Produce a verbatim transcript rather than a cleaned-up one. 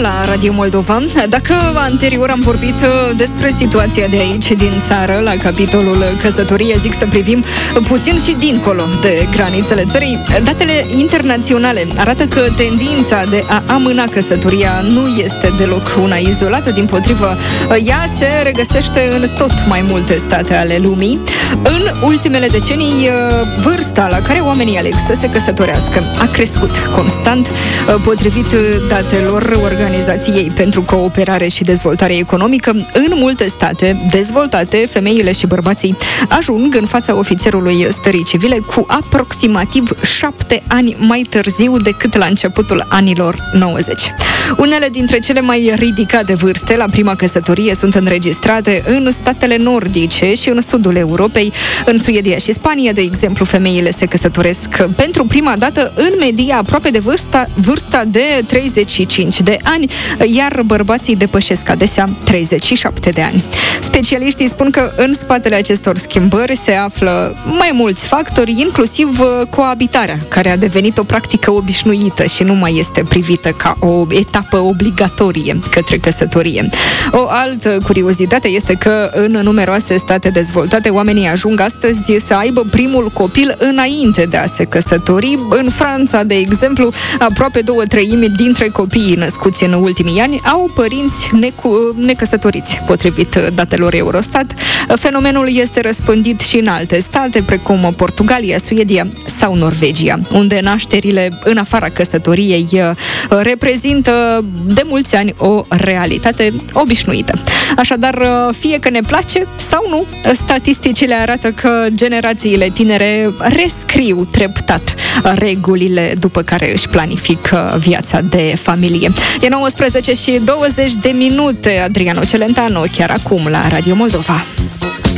la Radio Moldova. Dacă anterior am vorbit despre situația de aici, din țară, la capitolul căsătorie, zic să privim puțin și dincolo de granițele țării. Datele internaționale arată că tendința de a amâna căsătoria nu este deloc una izolată, dimpotrivă, ea se regăsește în tot mai multe state ale lumii. În ultimele decenii, vârsta la care oamenii aleg să se căsătorească a crescut constant. Potrivit datelor Organizației pentru Cooperare și Dezvoltare Economică, în multe state dezvoltate, femeile și bărbații ajung în fața ofițerului stării civile cu aproximativ șapte ani mai târziu decât la începutul anilor nouăzeci. Unele dintre cele mai ridicate vârste la prima căsătorie sunt înregistrate în statele nordice și în sudul Europei. În Suedia și Spania, de exemplu, femeile se căsătoresc pentru prima dată în medie aproape de vârsta, vârsta de treizeci și cinci de ani, iar bărbații depășesc adesea treizeci și șapte de ani. Specialiștii spun că în spatele acestor schimbări se află mai mulți factori, inclusiv coabitarea, care a devenit o practică obișnuită și nu mai este privită ca o etapă obligatorie către căsătorie. O altă curiozitate este că în numeroase state dezvoltate oamenii ajung astăzi să aibă primul copil înainte de a se căsători. În Franța, de exemplu, aproape două treimi dintre copiii născuți în ultimii ani au părinți necu- necăsătoriți, potrivit datelor Eurostat. Fenomenul este răspândit și în alte state, precum Portugalia, Suedia sau Norvegia, unde nașterile în afara căsătoriei reprezintă de mulți ani o realitate obișnuită. Așadar, fie că ne place sau nu, statisticile arată că generațiile tinere rescriu treptat regulile după care își planifică viața de familie. E nouăsprezece și douăzeci de minute, Adriano Celentano, chiar acum la Radio Moldova.